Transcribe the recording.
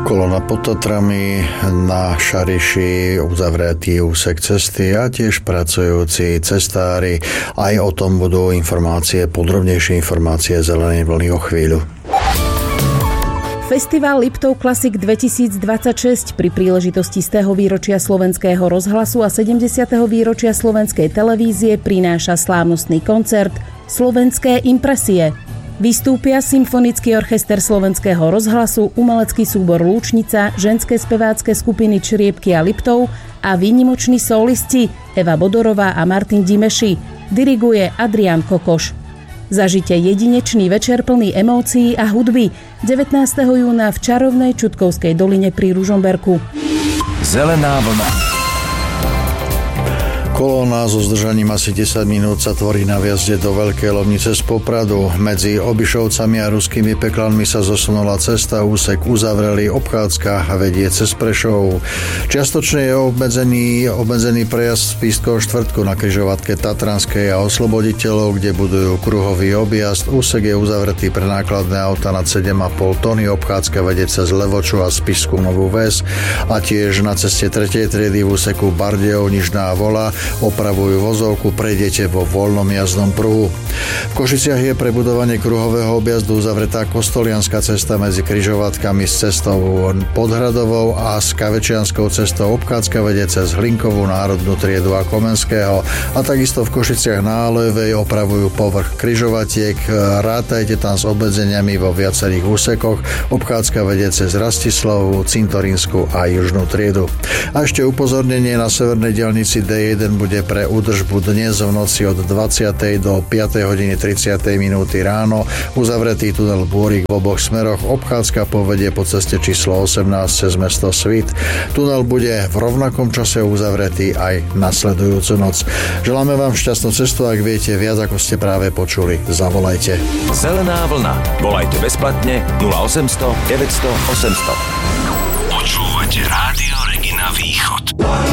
Kolóna pod Tatrami, na Šariši uzavretý úsek cesty a tiež pracujúci cestári. Aj o tom budú informácie, podrobnejšie informácie Zelenej vlny o chvíľu. Festival Liptov Classic 2026 pri príležitosti 100. výročia Slovenského rozhlasu a 70. výročia Slovenskej televízie prináša slávnostný koncert Slovenské impresie. Vystúpia Symfonický orchester Slovenského rozhlasu, umelecký súbor Lúčnica, ženské spevácké skupiny Čriepky a Liptov a výnimoční solisti Eva Bodorová a Martin Dimeši. Diriguje Adrián Kokoš. Zažite jedinečný večer plný emócií a hudby 19. júna v čarovnej Čutkovskej doline pri Ružomberku. Zelená vlna. Kolóna so zdržaním asi 10 minút sa tvorí na vjazde do Veľkej Lomnice z Popradu. Medzi Obišovcami a Ruskými Peklanmi sa zosunula cesta, úsek uzavreli, obchádzka vedie cez Prešov. Čiastočne je obmedzený prejazd z Pískeho štvrtku na križovatke Tatranskej a Osloboditeľov, kde budujú kruhový objazd. Úsek je uzavretý pre nákladné auta nad 7,5 tony, obchádzka vedie cez Levoču a Spišskú Novú Ves a tiež na ceste 3. triedy v úseku Bardejov Nižná Vola opravujú vozovku, prejdete vo voľnom jazdnom pruhu. V Košiciach je pre budovanie kruhového objazdu uzavretá Kostolianská cesta medzi križovatkami s cestou Podhradovou a s Kavečianskou cestou. Obchádzka vedie cez Hlinkovú, Národnú triedu a Komenského. A takisto v Košiciach na Alojevej opravujú povrch križovatiek. Rátajte tam s obmedzeniami vo viacerých úsekoch. Obchádzka vedie cez Rastislavu, Cintorínsku a Južnú triedu. A ešte upozornenie, na severnej diaľnici D1 bude pre údržbu dnes v noci od 20. do 5. hodiny 30. minúty ráno uzavretý tunel Búrik v oboch smeroch. Obchádzka povedie po ceste číslo 18 cez mesto Svit. Tunel bude v rovnakom čase uzavretý aj nasledujúcu noc. Želáme vám šťastnú cestu, ak viete viac, ako ste práve počuli, zavolajte. Zelená vlna. Volajte bezplatne 0800 900 800. Počúvate Rádio Regina Východ.